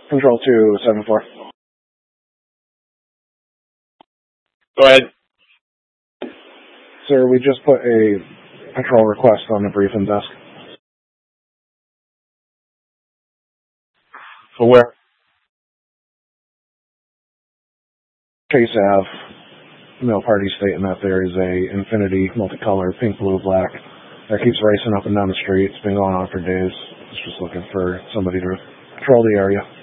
Control 274. Go ahead. Sir, we just put a control request on the briefing desk. For where? Chase Ave. Mill Party stating that there is a Infinity multicolor pink, blue, black that keeps racing up and down the street. It's been going on for days. It's just looking for somebody to patrol the area.